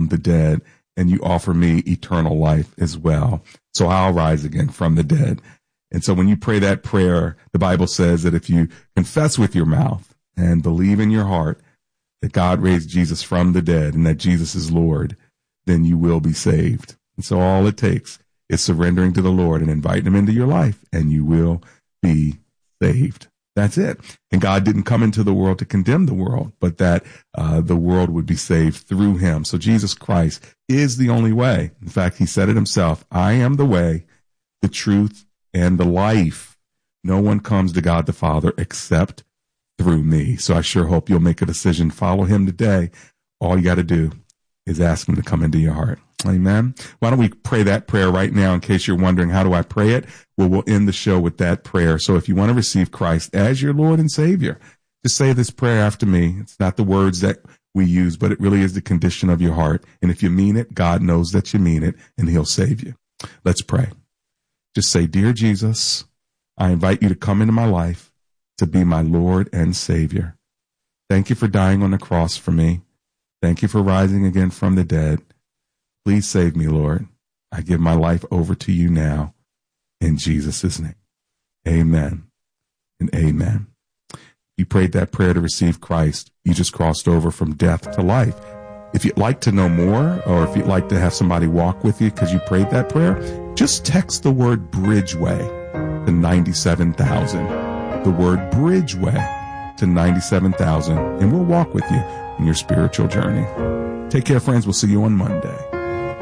the dead, and you offer me eternal life as well. So I'll rise again from the dead. And so when you pray that prayer, the Bible says that if you confess with your mouth and believe in your heart that God raised Jesus from the dead and that Jesus is Lord, then you will be saved. And so all it takes is surrendering to the Lord and inviting him into your life, and you will be saved. That's it. And God didn't come into the world to condemn the world, but that the world would be saved through him. So Jesus Christ is the only way. In fact, he said it himself, I am the way, the truth, and the life. No one comes to God the Father except through me. So I sure hope you'll make a decision. Follow him today. All you got to do is ask him to come into your heart. Amen. Why don't we pray that prayer right now in case you're wondering, how do I pray it? Well, we'll end the show with that prayer. So if you want to receive Christ as your Lord and Savior, just say this prayer after me. It's not the words that we use, but it really is the condition of your heart. And if you mean it, God knows that you mean it, and he'll save you. Let's pray. Just say, Dear Jesus, I invite you to come into my life to be my Lord and Savior. Thank you for dying on the cross for me. Thank you for rising again from the dead. Please save me, Lord. I give my life over to you now in Jesus' name. Amen and amen. You prayed that prayer to receive Christ. You just crossed over from death to life. If you'd like to know more, or if you'd like to have somebody walk with you because you prayed that prayer, just text the word Bridgeway to 97,000. The word Bridgeway to 97,000, and we'll walk with you in your spiritual journey. Take care, friends. We'll see you on Monday.